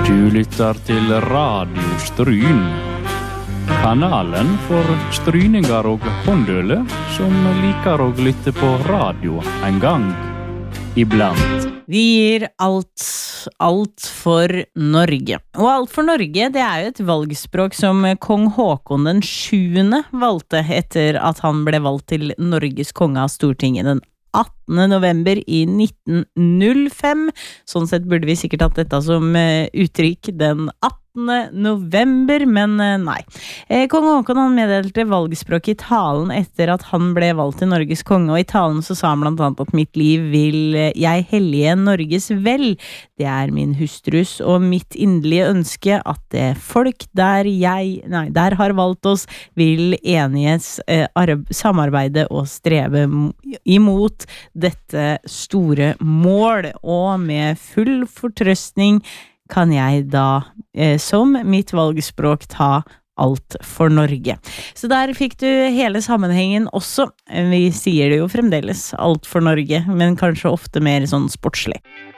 Du lytter til Radio Stryn. Kanalen for stryninger og håndøle som liker å lytte på radio en gang iblant. Vi gir alt for Norge. Og alt for Norge, det jo et valgspråk som kong Håkon den 7. valgte etter at han ble valgt til Norges konge av Stortinget den 18. november i 1905. Sånn sett burde vi sikkert hatt dette som uttrykk den 18. november, men nei. Kong Håkon han meddelte valgspråket i talen etter at han ble valgt til Norges konge, og i talen så sa han blant annet at mitt liv vil jeg hellige Norges vel. Det min hustrus og mitt inderlige ønske at det folk der har valgt oss vil samarbeide og streve imot dette store mål, og med full fortrøstning kan jeg da som mitt valgspråk ta alt for Norge. Så der fikk du hele sammenhengen også. Vi sier det jo fremdeles alt for Norge, men kanskje ofte mer sånn sportslig.